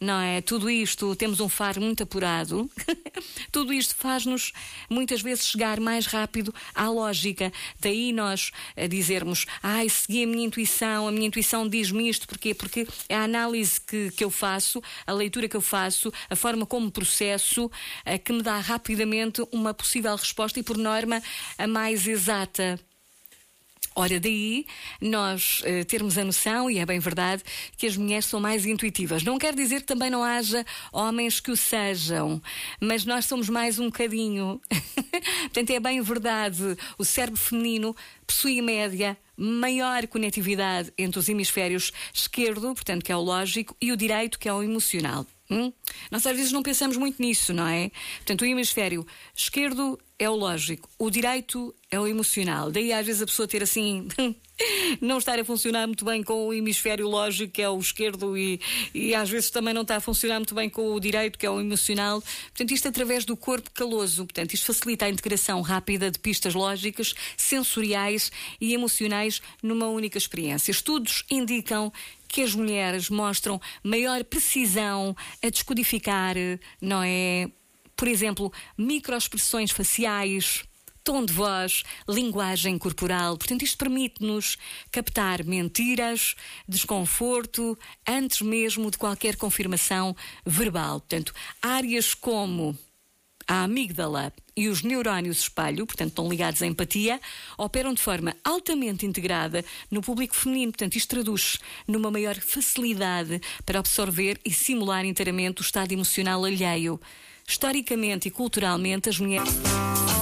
não é? Tudo isto, temos um faro muito apurado, tudo isto faz-nos muitas vezes chegar mais rápido à lógica. Daí nós dizermos, segui a minha intuição diz-me isto, porquê? Porque é a análise que eu faço, a leitura que eu faço, a forma como processo, que me dá rapidamente uma possível resposta e, por norma, a mais exata. Ora, daí nós termos a noção, e é bem verdade, que as mulheres são mais intuitivas. Não quer dizer que também não haja homens que o sejam, mas nós somos mais um bocadinho. Portanto, é bem verdade, o cérebro feminino possui em média maior conectividade entre os hemisférios esquerdo, portanto, que é o lógico, e o direito, que é o emocional. Nós às vezes não pensamos muito nisso, não é? Portanto, o hemisfério esquerdo é o lógico, o direito é o emocional. Daí às vezes a pessoa ter assim não estar a funcionar muito bem com o hemisfério lógico, que é o esquerdo, e às vezes também não está a funcionar muito bem com o direito, que é o emocional. Portanto, isto através do corpo caloso. Portanto, isto facilita a integração rápida de pistas lógicas, sensoriais e emocionais numa única experiência. Estudos indicam que as mulheres mostram maior precisão a descodificar, não é? Por exemplo, microexpressões faciais, tom de voz, linguagem corporal. Portanto, isto permite-nos captar mentiras, desconforto, antes mesmo de qualquer confirmação verbal. Portanto, áreas como a amígdala e os neurónios espelho, portanto, estão ligados à empatia, operam de forma altamente integrada no público feminino. Portanto, isto traduz numa maior facilidade para absorver e simular inteiramente o estado emocional alheio. Historicamente e culturalmente, as mulheres...